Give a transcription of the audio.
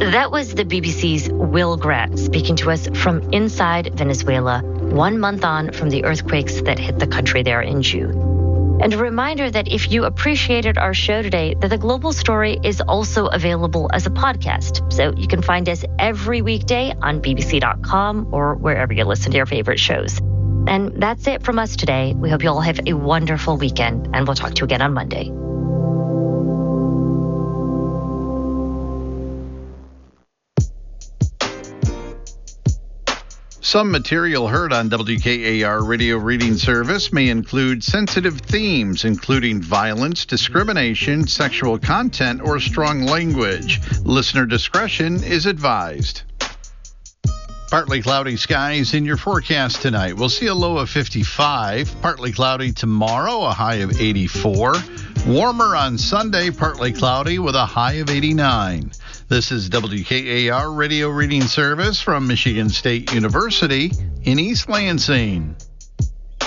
That was the BBC's Will Grant speaking to us from inside Venezuela, 1 month on from the earthquakes that hit the country there in June. And a reminder that if you appreciated our show today, that The Global Story is also available as a podcast. So you can find us every weekday on bbc.com or wherever you listen to your favorite shows. And that's it from us today. We hope you all have a wonderful weekend, and we'll talk to you again on Monday. Some material heard on WKAR Radio Reading Service may include sensitive themes, including violence, discrimination, sexual content, or strong language. Listener discretion is advised. Partly cloudy skies in your forecast tonight. We'll see a low of 55. Partly cloudy tomorrow, a high of 84. Warmer on Sunday, partly cloudy with a high of 89. This is WKAR Radio Reading Service from Michigan State University in East Lansing.